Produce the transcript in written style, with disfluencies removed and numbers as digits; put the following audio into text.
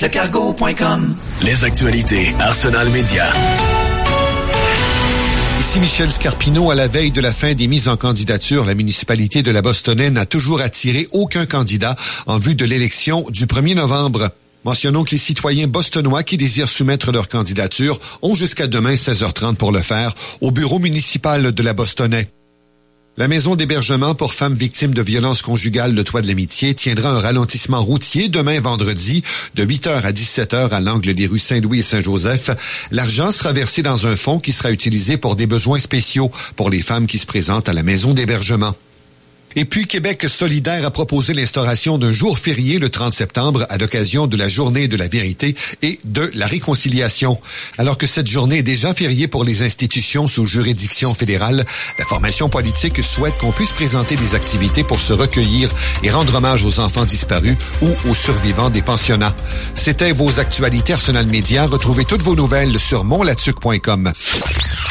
jetlecargo.com. Les actualités Arsenal Média. Ici Michel Scarpino. À la veille de la fin des mises en candidature, la municipalité de la Bostonnais n'a toujours attiré aucun candidat en vue de l'élection du 1er novembre. Mentionnons que les citoyens bostonnois qui désirent soumettre leur candidature ont jusqu'à demain 16h30 pour le faire au bureau municipal de la Bostonnais. La maison d'hébergement pour femmes victimes de violences conjugales Le Toit de l'Amitié tiendra un ralentissement routier demain vendredi de 8h à 17h à l'angle des rues Saint-Louis et Saint-Joseph. L'argent sera versé dans un fonds qui sera utilisé pour des besoins spéciaux pour les femmes qui se présentent à la maison d'hébergement. Et puis, Québec solidaire a proposé l'instauration d'un jour férié le 30 septembre à l'occasion de la Journée de la vérité et de la réconciliation. Alors que cette journée est déjà fériée pour les institutions sous juridiction fédérale, la formation politique souhaite qu'on puisse présenter des activités pour se recueillir et rendre hommage aux enfants disparus ou aux survivants des pensionnats. C'était vos actualités Arsenal Média. Retrouvez toutes vos nouvelles sur monlatuc.com.